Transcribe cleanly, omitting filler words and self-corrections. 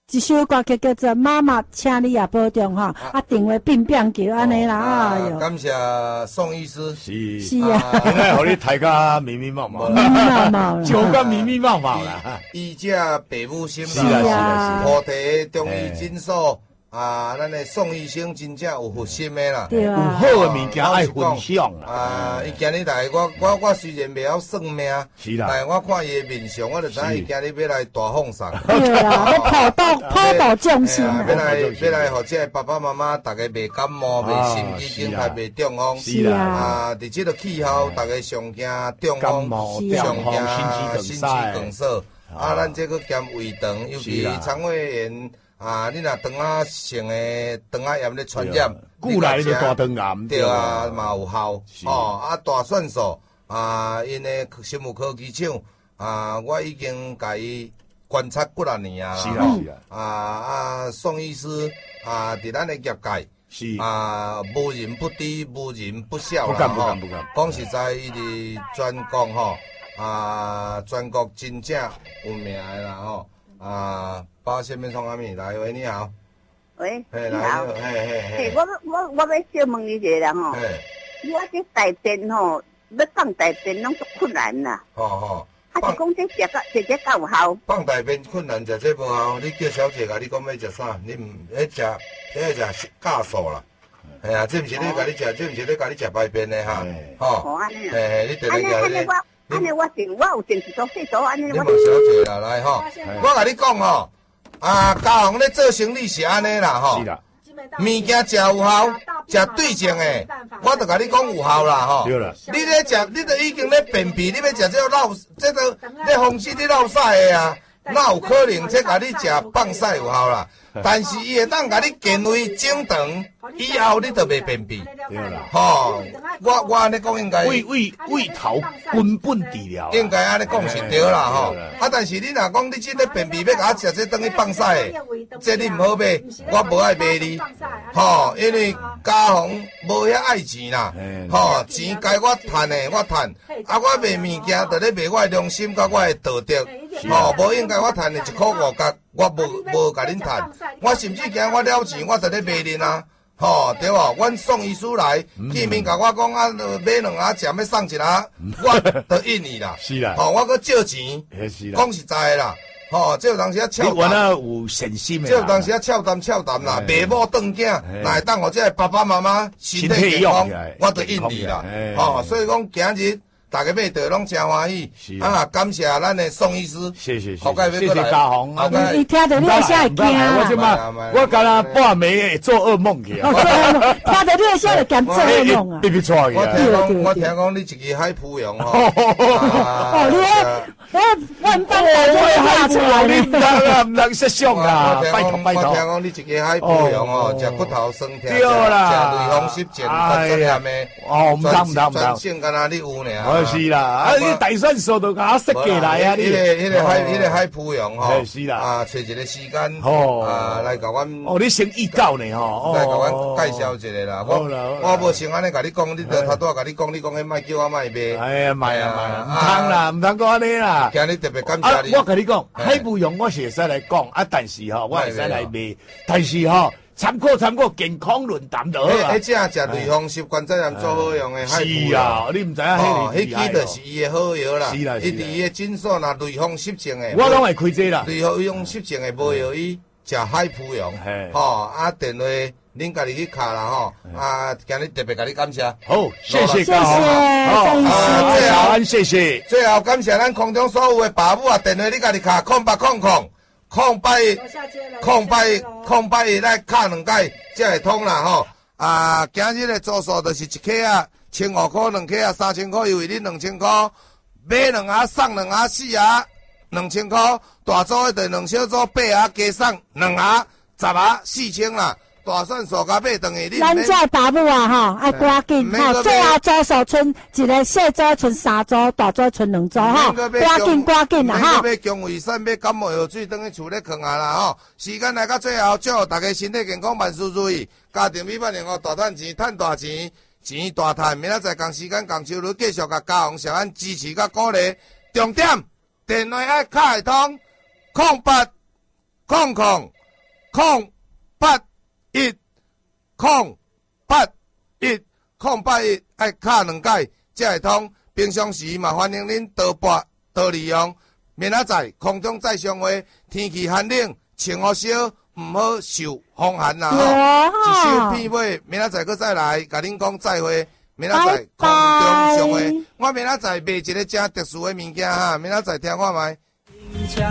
一首歌曲叫做《妈妈，请你也保重》哈，电话变叫安尼啦，哎哟！ 感谢宋医师， 是啊， 今日互你抬甲密密麻麻，就甲密密麻麻啦。 医者爸母心啦， 菩提中医诊所。咱的宋医生真正有佛心的啦， 对啊， 有好的物件爱分享啦。伊今日来，我虽然袂晓算命， 是啦， 但我看伊的面相，我就知伊今日要来大放送。 对啦，要普度众生啊！ 要来，或者爸爸妈妈大家袂感冒、袂心肌梗塞、袂中风。 是啊， 伫这个气候，大家上惊中风，上惊心肌梗塞。咱这个兼胃肠，尤其肠胃炎。你若肠仔性的肠仔炎咧传染， 久来就大肠癌， 对啊，嘛有效。大蒜素因的生物科技厂我已经甲伊观察几啊年啊。 是啊， 宋医师伫咱的业界是无人不低，无人不晓啦。 不敢。 讲实在，伊伫全国全国真正有名的啦八仙面创阿米来，喂，你好。 喂， 你好。嘿， 我要小问你一个人哦。我这大便要放大便拢足困难啦。是讲这食这够效？ 放大便困难，食这无效。你叫小姐甲你讲要食啥？你唔食酵素啦。系啊，这毋是咧甲你食，这毋是咧甲你食排便的哈。 安尼你第日安尼我有电视做细做安尼。 你问小姐啦，来我甲你讲嘉宏咧做生意是安尼啦是啦。 物件食有效，食对症诶，我就甲你讲有效啦对啦。 你咧食，你都已经咧便秘，你要食这个咧防止你落屎诶啊，哪有可能这甲你食放屎有效啦？但是伊会当甲你健胃整肠，以后你就袂便秘。 对啦。 我安尼讲应该。 胃头根本治疗。 应该安尼讲是对啦但是你若讲你即个便秘要甲我食这等于放屎的，这你唔好买，我无爱卖你。因为嘉宏无遐爱钱啦。钱该我赚的我赚，我卖物件就咧卖我的良心甲我的道德。无应该我赚的1块5角，我无甲恁赚。我甚至惊我了钱，我就咧卖恁啊。对无？阮宋医师来，见面甲我讲买2盒食要送1盒，我就应伊啦。 是啦。 我搁借钱。 是啦。 讲实在啦，这有当时俏谈。你有诚心的。 这有当时俏谈啦，爸母顿囝，哪会当互这爸爸妈妈身体健康，我就应你啦。所以讲今日。大家买倒拢真欢喜，感谢咱的宋医师， 谢谢嘉宏， 伊听到你的声会惊我敢若半暝会做噩梦去啊！ 听到你的声就敢做噩梦啊！ 你错去我听讲你一支海芙蓉我唔当我海出来，你唔能设想啊！拜托。 我听讲你一支海芙蓉食骨头酸痛， 对啦， 食雷锋湿疹，专业的， 唔当， 专性敢若你有呢。 是啦，你大选手都甲我设计来啊！ 迄个海芙蓉是啦， 找一个时间来甲阮。 你先预告呢来甲阮介绍一下啦。我无想安尼甲你讲，你著头拄甲你讲，你讲迄卖叫我卖卖。 哎呀，卖啊，唔通讲安尼啦。 今日特别感谢你。 我甲你讲，海芙蓉我是会使来讲，但是我会使来卖，但是参考健康论坛就好啊！ 只食雷锋习惯责任做好用的海芙蓉。 是啊，你唔知影迄支就是伊的好药啦。 是啦， 伊伫伊的诊所若雷锋湿疹的， 我拢会开这啦。 雷锋湿疹的无药医，食海芙蓉。电话恁家己去卡啦今日特别甲你感谢。 好，谢谢嘉宏。 谢谢。 最后感谢咱空中所有的爸母电话你家己卡0800。空白来卡2届才会通啦今日的住宿就是1客15块，2客3000块，又为你2000块，买2盒送2盒4盒2000块，大组的就2小组8盒加送2盒10盒4000啦。大蒜素加买等于你。 咱这爸母爱赶紧最后组数剩一个小组剩3组，大组剩2组赶紧啦要强胃散，要感冒药水，等于厝咧囥下啦时间来到最后，祝大家身体健康，万事如意，家庭美满，大赚钱，赚大钱，钱大赚。明仔载同时间同收入继续甲嘉宏小安支持甲鼓励。重点电话爱卡会通，0800 081，爱敲2解才会通。平常时嘛，欢迎恁多拨多利用。明仔载空中再相会，天气寒冷，穿好少，唔好受风寒啦。一首片尾，明仔载佫再来，甲恁讲再会。明仔载空中相会，我明仔载卖一个真特殊的物件哈，明仔载听看卖。